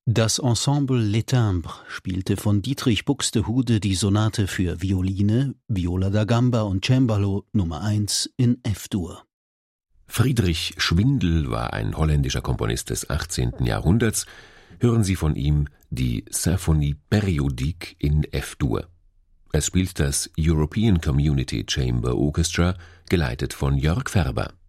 Das Ensemble Les Timbres spielte von Dietrich Buxtehude die Sonate für Violine, Viola da Gamba und Cembalo Nummer 1 in F-Dur. Friedrich Schwindel war ein holländischer Komponist des 18. Jahrhunderts. Hören Sie von ihm die Symphonie Périodique in F-Dur. Es spielt das European Community Chamber Orchestra, geleitet von Jörg Ferber.